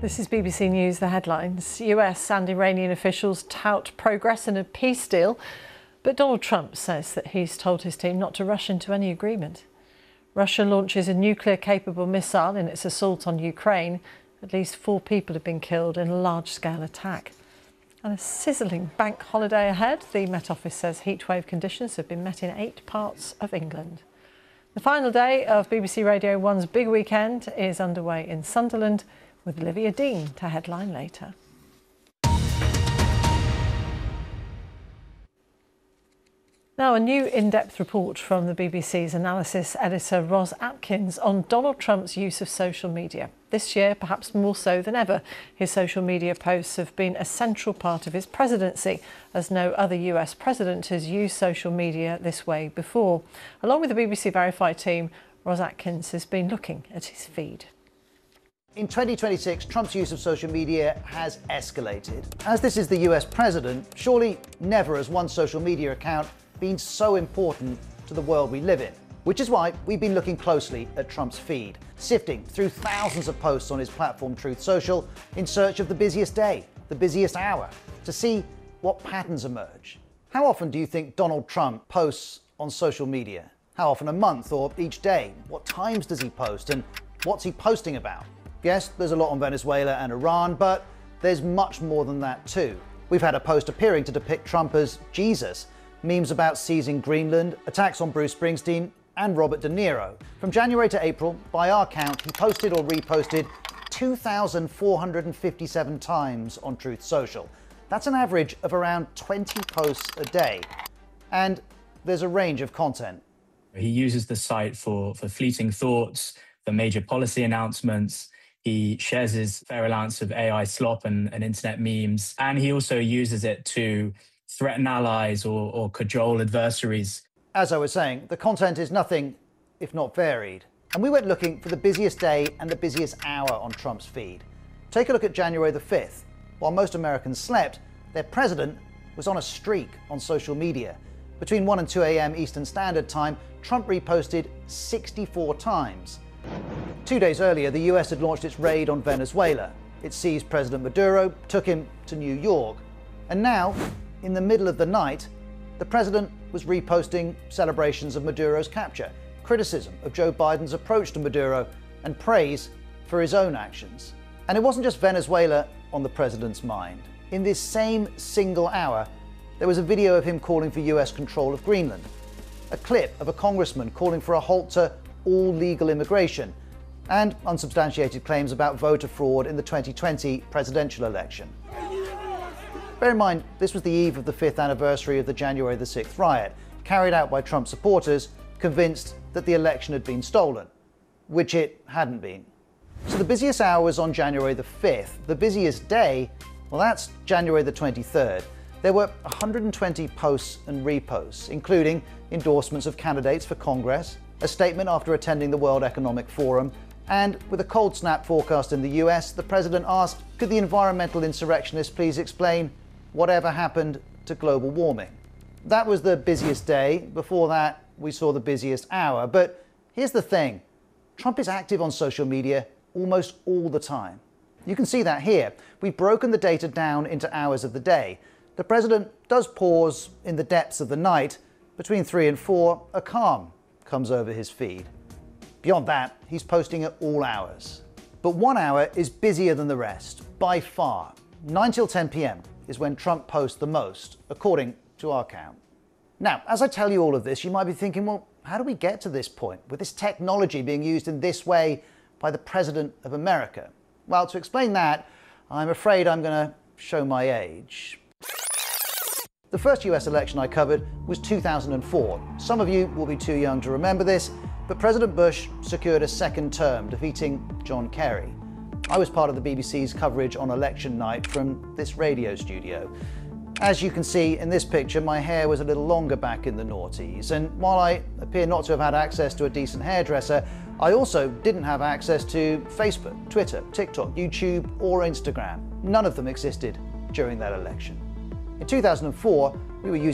This is BBC News, the headlines. US and Iranian officials tout progress in a peace deal, but Donald Trump says that he's told his team not to rush into any agreement. Russia launches a nuclear-capable missile in its assault on Ukraine. At least 4 people have been killed in a large-scale attack. And a sizzling bank holiday ahead. The Met Office says heatwave conditions have been met in 8 parts of England. The final day of BBC Radio 1's Big Weekend is underway in Sunderland, with Olivia Dean to headline later. Now, a new in-depth report from the BBC's analysis editor Ros Atkins on Donald Trump's use of social media. This year, perhaps more so than ever, his social media posts have been a central part of his presidency, as no other US president has used social media this way before. Along with the BBC Verify team, Ros Atkins has been looking at his feed. In 2026, Trump's use of social media has escalated. As this is the US president, surely never has one social media account been so important to the world we live in. Which is why we've been looking closely at Trump's feed, sifting through thousands of posts on his platform Truth Social in search of the busiest day, the busiest hour, to see what patterns emerge. How often do you think Donald Trump posts on social media? How often a month or each day? What times does he post and what's he posting about? Yes, there's a lot on Venezuela and Iran, but there's much more than that too. We've had a post appearing to depict Trump as Jesus, memes about seizing Greenland, attacks on Bruce Springsteen and Robert De Niro. From January to April, by our count, he posted or reposted 2,457 times on Truth Social. That's an average of around 20 posts a day. And there's a range of content. He uses the site for fleeting thoughts, for major policy announcements. He shares his fair allowance of AI slop and internet memes. And he also uses it to threaten allies or cajole adversaries. As I was saying, the content is nothing if not varied. And we went looking for the busiest day and the busiest hour on Trump's feed. Take a look at January the 5th. While most Americans slept, their president was on a streak on social media. Between 1 and 2 a.m. Eastern Standard Time, Trump reposted 64 times. 2 days earlier, the US had launched its raid on Venezuela. It seized President Maduro, took him to New York. And now, in the middle of the night, the president was reposting celebrations of Maduro's capture, criticism of Joe Biden's approach to Maduro, and praise for his own actions. And it wasn't just Venezuela on the president's mind. In this same single hour, there was a video of him calling for US control of Greenland, a clip of a congressman calling for a halt to all legal immigration, and unsubstantiated claims about voter fraud in the 2020 presidential election. Bear in mind, this was the eve of the 5th anniversary of the January the 6th riot, carried out by Trump supporters convinced that the election had been stolen, which it hadn't been. So the busiest hour was on January the 5th. The busiest day, well, that's January the 23rd. There were 120 posts and reposts, including endorsements of candidates for Congress, a statement after attending the World Economic Forum, and with a cold snap forecast in the US, the president asked, could the environmental insurrectionists please explain whatever happened to global warming? That was the busiest day. Before that, we saw the busiest hour. But here's the thing. Trump is active on social media almost all the time. You can see that here. We've broken the data down into hours of the day. The president does pause in the depths of the night. Between 3 and 4, a calm comes over his feed. Beyond that, he's posting at all hours. But 1 hour is busier than the rest, by far. 9 till 10 p.m. is when Trump posts the most, according to our count. Now, as I tell you all of this, you might be thinking, well, how do we get to this point, with this technology being used in this way by the President of America? Well, to explain that, I'm afraid I'm going to show my age. The first US election I covered was 2004. Some of you will be too young to remember this, but President Bush secured a second term, defeating John Kerry. I was part of the BBC's coverage on election night from this radio studio. As you can see in this picture, my hair was a little longer back in the noughties, and while I appear not to have had access to a decent hairdresser, I also didn't have access to Facebook, Twitter, TikTok, YouTube, or Instagram. None of them existed during that election. In 2004, we were using